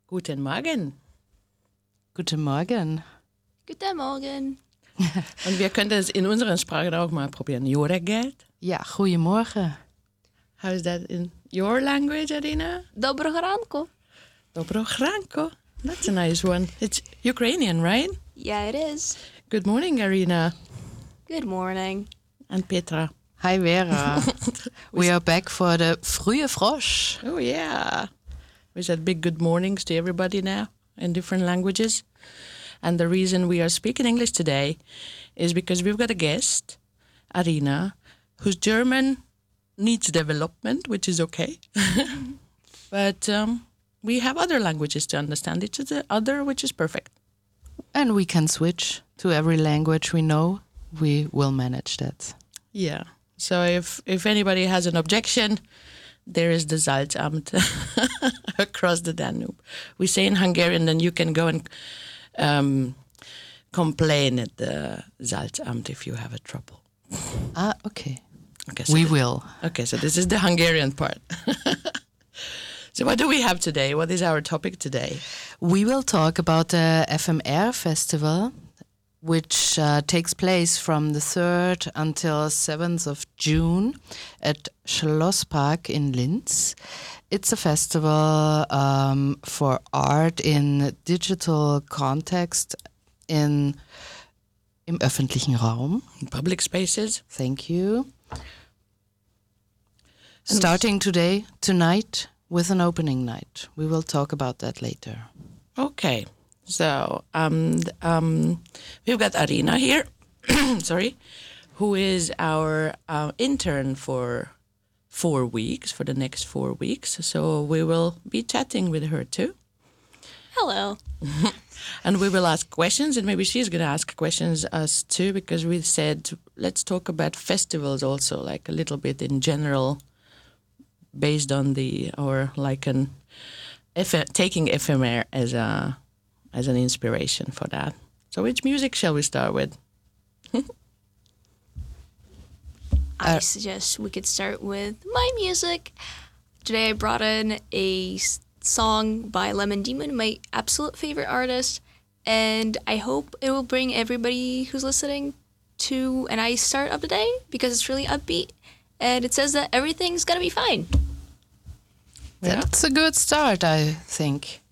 Guten Morgen. Guten Morgen. Guten Morgen. Und wir könnten es in unserer Sprache auch mal probieren. Joregelt. Ja, goedemorgen. How is that in your language, Arina? Доброго ранку. Dobrogranko. That's a nice one. It's Ukrainian, right? Yeah, it is. Good morning, Arina. Good morning. And Petra. Hi Vera. We are back for the Frühe Frosch. Oh, yeah. We said big good mornings to everybody now in different languages. And the reason we are speaking English today is because we've got a guest, Arina, whose German needs development, which is okay. But we have other languages to understand each other, which is perfect. And we can switch to every language we know. We will manage that. Yeah. So if anybody has an objection, there is the Salzamt across the Danube. We say in Hungarian, then you can go and complain at the Salzamt if you have a trouble. Okay. Okay, so We will. Okay, so this is the Hungarian part. So what do we have today? What is our topic today? We will talk about the FMR festival, which takes place from the 3rd until 7th of June at Schlosspark in Linz. It's a festival for art in digital context im öffentlichen Raum. Public spaces. Thank you. Starting tonight with an opening night. We will talk about that later. Okay, so we've got Arina here, sorry, who is our intern for 4 weeks, for the next 4 weeks. So we will be chatting with her too. Hello. And we will ask questions, and maybe she's going to ask questions us too, because we said let's talk about festivals also, like a little bit in general, based on taking FMR as an inspiration for that. So which music shall we start with? I suggest we could start with my music. Today I brought in a song by Lemon Demon, my absolute favorite artist, and I hope it will bring everybody who's listening to a nice start of the day because it's really upbeat and it says that everything's gonna be fine. Yeah. That's a good start, I think.